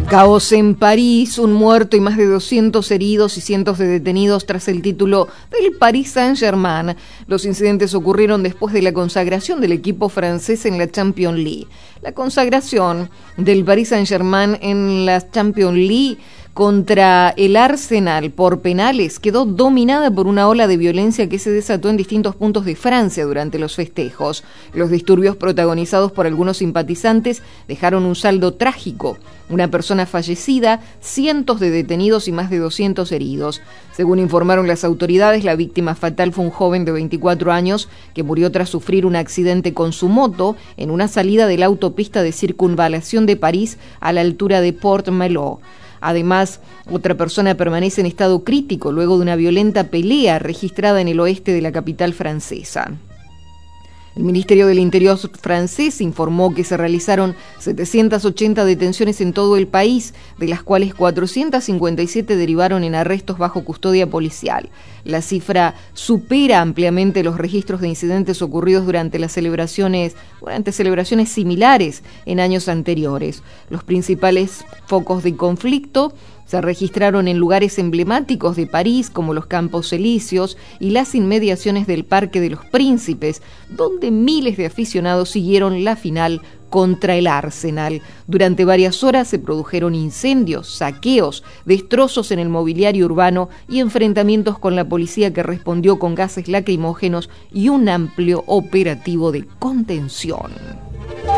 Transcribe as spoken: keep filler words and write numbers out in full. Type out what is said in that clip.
Caos en París, un muerto y más de doscientos heridos y cientos de detenidos tras el título del Paris Saint-Germain. Los incidentes ocurrieron después de la consagración del equipo francés en la Champions League. La consagración del Paris Saint-Germain en la Champions League contra el Arsenal por penales quedó dominada por una ola de violencia que se desató en distintos puntos de Francia durante los festejos. Los disturbios protagonizados por algunos simpatizantes dejaron un saldo trágico: una persona fallecida, cientos de detenidos y más de doscientos heridos. Según informaron las autoridades, la víctima fatal fue un joven de veinticuatro años que murió tras sufrir un accidente con su moto en una salida de la autopista de circunvalación de París a la altura de Port-Malo. Además, otra persona permanece en estado crítico luego de una violenta pelea registrada en el oeste de la capital francesa. El Ministerio del Interior francés informó que se realizaron setecientas ochenta detenciones en todo el país, de las cuales cuatrocientas cincuenta y siete derivaron en arrestos bajo custodia policial. La cifra supera ampliamente los registros de incidentes ocurridos durante las celebraciones, durante celebraciones similares en años anteriores. Los principales focos de conflicto se registraron en lugares emblemáticos de París, como los Campos Elíseos y las inmediaciones del Parque de los Príncipes, donde miles de aficionados siguieron la final contra el Arsenal. Durante varias horas se produjeron incendios, saqueos, destrozos en el mobiliario urbano y enfrentamientos con la policía, que respondió con gases lacrimógenos y un amplio operativo de contención.